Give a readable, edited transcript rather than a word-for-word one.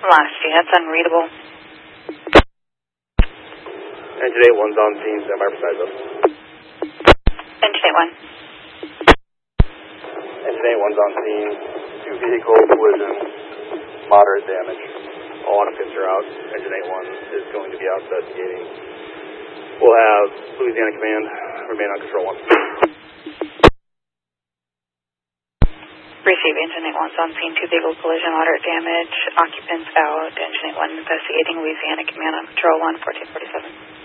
Last units unreadable. Engine 8-1's on scene, stand by for size up. Engine 8-1. Engine 8-1's on scene, 2 vehicle collision, moderate damage. All occupants are out. Engine 8-1 is going to be out investigating. We'll have Louisiana Command remain on control 1. Receive Engine 8-1's on scene, 2 vehicle collision, moderate damage, occupants out. Engine 8-1 investigating, Louisiana Command on control 1, 1447.